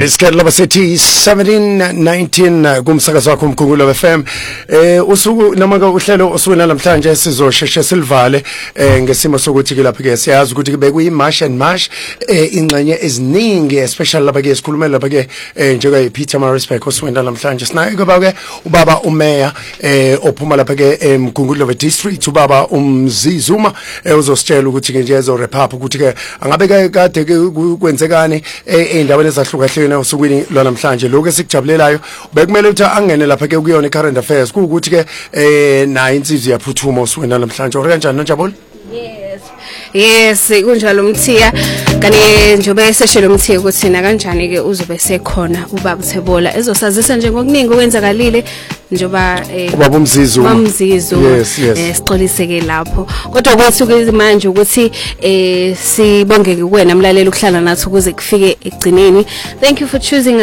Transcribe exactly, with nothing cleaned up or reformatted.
Lesikhathi labasethi seventeen nineteen kumsakazo wakho uMkhumbulo F M. Eh usuku namanga uhlelo osukwini namhlanje sizosheshe silivale eh ngesimo sokuthi ke lapha ke siyazi ukuthi kube kuyimarch and march eh ingxenye eziningi especially lapha ke sikhulumela lapha ke njenga Peter Marisbeck osukwini namhlanje sinayo kuba ke ubaba umeya eh ophuma lapha ke eMkhumbulo district ubaba uMzizuma uzositshela ukuthi ke nje ezo wrap up ukuthi ke angabe kade kwenzekani endaweni ezahlukahlukene osukwini lwanamhlanje lokho esikujabulelayo bekumele ukuthi angene lapha ke kuyona current affairs ukuthi ke eh na insizwe yaphuthuma osukwini lwanamhlanje ore kanjani Nonjabule? Yes. Yes, kunjalo Mthiya. Kanti njobe seshelo Mthiya ukuthi na kanjani ke uzobe sekhona ubaba Thebola ezosazisa nje ngokuningi okwenzakalile njoba eh ubaba uMzizuma. uMzizuma. Yes, yes. Eh siqoliseke lapho. Kodwa kwethu manje ukuthi eh sibongeke kuwena mlaleli ukuhlala nathi ukuze kufike egcineni. Thank you for choosing